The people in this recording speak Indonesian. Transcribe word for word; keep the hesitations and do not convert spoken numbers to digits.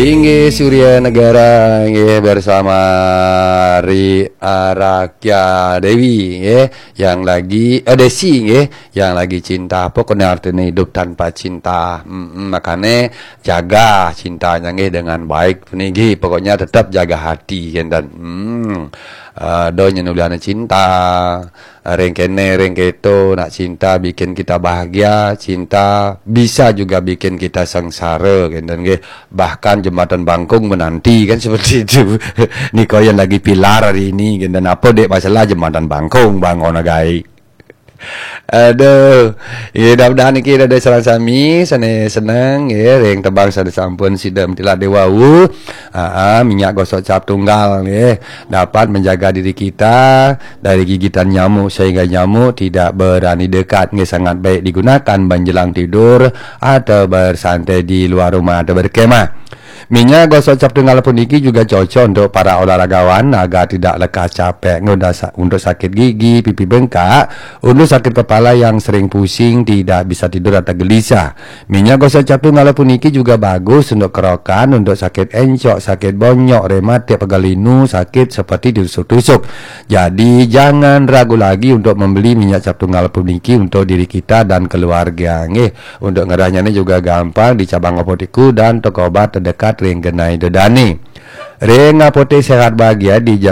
Inggih Surya Negara nggih bersama Ri Arakya Dewi nggih yang lagi eh, Desi nggih yang lagi cinta. Pokoknya artinya hidup tanpa cinta. Hmm, makanya jaga cintanya nggih dengan baik nggih. Pokoknya tetap jaga hati dan hmm Uh, do nyenuliana cinta rengkene rengketo nak cinta bikin kita bahagia, cinta bisa juga bikin kita sengsara kan dan bahkan jembatan bangkung menanti kan seperti itu. Niko yang lagi pilar hari ini kan dan apa dek masalah jembatan bangkung bangun gai. Aduh, ya mudah-mudahan iki ada serang sami sane seneng ya reng tebang sada sampun sidam tila dewau. Heeh, minyak gosok cap tunggal ya dapat menjaga diri kita dari gigitan nyamuk sehingga nyamuk tidak berani dekat. Nggih sangat baik digunakan menjelang tidur atau bersantai di luar rumah atau berkemah. Minyak gosok cap tunggal puniki juga cocok untuk para olahragawan agar tidak lekas capek, untuk sakit gigi, pipi bengkak, untuk sakit kepala yang sering pusing, tidak bisa tidur atau gelisah. Minyak gosok cap tunggal puniki juga bagus untuk kerokan, untuk sakit encok, sakit bonyok, rematik, pegalinu, sakit seperti ditusuk-tusuk. Jadi jangan ragu lagi untuk membeli minyak cap tunggal puniki untuk diri kita dan keluarga. Nggih, untuk ngerahnya ini juga gampang di cabang apoteku dan toko obat terdekat ring genai dedani. Ring apotek sehat bahagia di